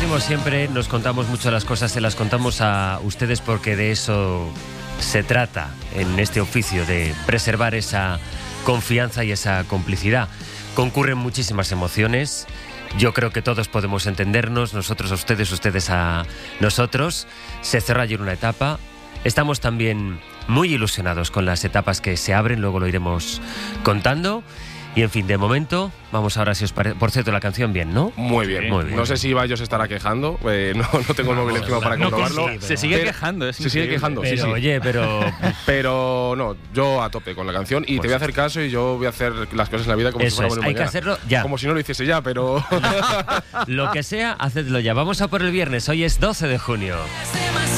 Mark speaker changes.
Speaker 1: decimos siempre, nos contamos mucho las cosas, se las contamos a ustedes porque de eso se trata en este oficio, de preservar esa confianza y esa complicidad. Concurren muchísimas emociones. Yo creo que todos podemos entendernos, nosotros a ustedes, ustedes a nosotros. Se cerró ayer una etapa. Estamos también muy ilusionados con las etapas que se abren, luego lo iremos contando. Y en fin, de momento, vamos ahora, si os parece. Por cierto, la canción bien, ¿no?
Speaker 2: Muy bien.
Speaker 1: Muy bien.
Speaker 2: No sé si Ibai se estará quejando, no tengo el móvil encima para comprobarlo.
Speaker 3: Se sigue quejando,
Speaker 2: Se sigue quejando,
Speaker 1: Pero,
Speaker 2: sí.
Speaker 1: oye,
Speaker 2: Pero no, yo a tope con la canción y
Speaker 1: Pues
Speaker 2: te voy a hacer caso y yo voy a hacer las cosas en la vida como si
Speaker 1: eso
Speaker 2: fuera
Speaker 1: es,
Speaker 2: bueno
Speaker 1: hay que
Speaker 2: mañana.
Speaker 1: hacerlo ya.
Speaker 2: Como si no lo hiciese ya, pero…
Speaker 1: Lo que sea, hacedlo ya. Vamos a por el viernes, hoy es 12 de junio.